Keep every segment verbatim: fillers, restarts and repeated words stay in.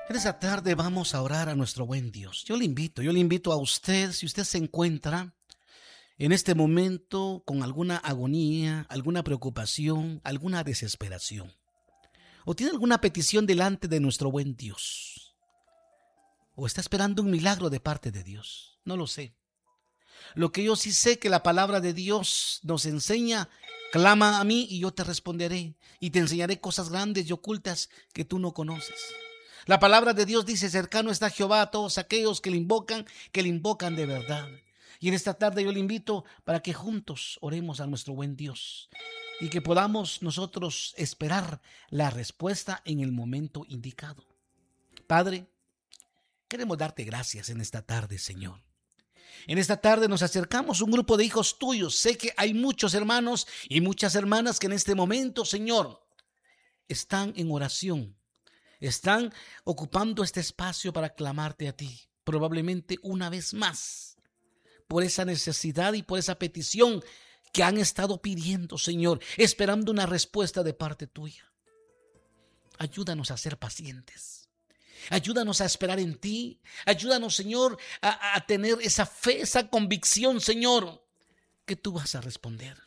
En esta tarde vamos a orar a nuestro buen Dios. Yo le invito, yo le invito a usted, si usted se encuentra en este momento con alguna agonía, alguna preocupación, alguna desesperación, o tiene alguna petición delante de nuestro buen Dios, o está esperando un milagro de parte de Dios, no lo sé. Lo que yo sí sé que la palabra de Dios nos enseña: clama a mí y yo te responderé y te enseñaré cosas grandes y ocultas que tú no conoces. La palabra de Dios dice: cercano está Jehová a todos aquellos que le invocan, que le invocan de verdad. Y en esta tarde yo le invito para que juntos oremos a nuestro buen Dios y que podamos nosotros esperar la respuesta en el momento indicado. Padre, queremos darte gracias en esta tarde, Señor. En esta tarde nos acercamos a un grupo de hijos tuyos. Sé que hay muchos hermanos y muchas hermanas que en este momento, Señor, están en oración. Están ocupando este espacio para clamarte a ti, probablemente una vez más, por esa necesidad y por esa petición que han estado pidiendo, Señor, esperando una respuesta de parte tuya. Ayúdanos a ser pacientes. Ayúdanos a esperar en ti. Ayúdanos, Señor, a, a tener esa fe, esa convicción, Señor, que tú vas a responder.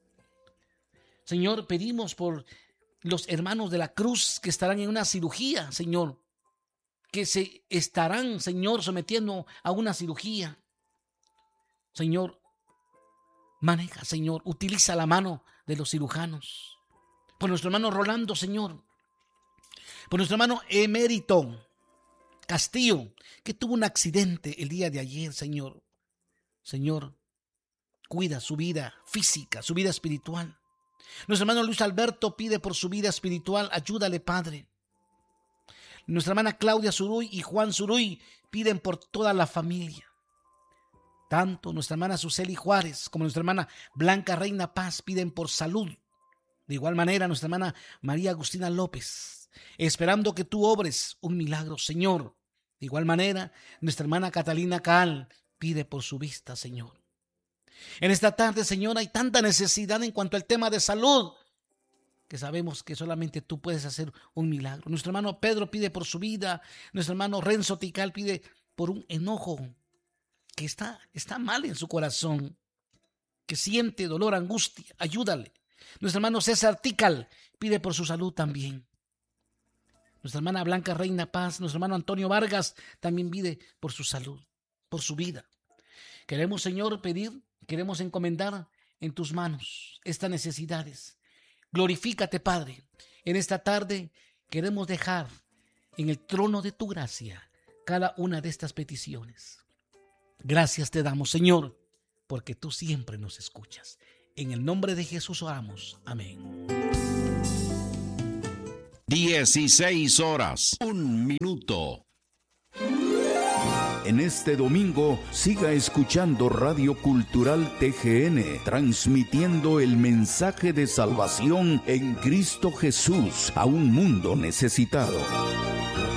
Señor, pedimos por los hermanos de la cruz que estarán en una cirugía, Señor, que se estarán, Señor, sometiendo a una cirugía. Señor, maneja, Señor, utiliza la mano de los cirujanos. Por nuestro hermano Rolando, Señor. Por nuestro hermano Emérito Castillo, que tuvo un accidente el día de ayer, Señor. Señor, cuida su vida física, su vida espiritual. Nuestro hermano Luis Alberto pide por su vida espiritual. Ayúdale, Padre. Nuestra hermana Claudia Zuruy y Juan Zuruy piden por toda la familia. Tanto nuestra hermana Suseli Juárez como nuestra hermana Blanca Reina Paz piden por salud. De igual manera, nuestra hermana María Agustina López, esperando que tú obres un milagro, Señor. De igual manera, nuestra hermana Catalina Caal pide por su vista, Señor. En esta tarde, Señor, hay tanta necesidad en cuanto al tema de salud que sabemos que solamente tú puedes hacer un milagro. Nuestro hermano Pedro pide por su vida. Nuestro hermano Renzo Tical pide por un enojo que está, está mal en su corazón, que siente dolor, angustia. Ayúdale. Nuestro hermano César Tical pide por su salud también. Nuestra hermana Blanca Reina Paz, nuestro hermano Antonio Vargas también pide por su salud, por su vida. Queremos, Señor, pedir, queremos encomendar en tus manos estas necesidades. Glorifícate, Padre. En esta tarde queremos dejar en el trono de tu gracia cada una de estas peticiones. Gracias te damos, Señor, porque tú siempre nos escuchas. En el nombre de Jesús oramos. Amén. dieciséis horas, un minuto. En este domingo, siga escuchando Radio Cultural T G N, transmitiendo el mensaje de salvación en Cristo Jesús a un mundo necesitado.